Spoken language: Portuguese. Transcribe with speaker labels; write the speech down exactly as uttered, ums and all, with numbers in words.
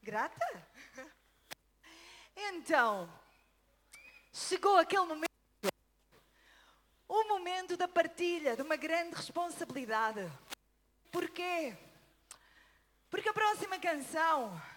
Speaker 1: Grata? Então, chegou aquele momento, o momento da partilha de uma grande responsabilidade. Porquê? Porque a próxima canção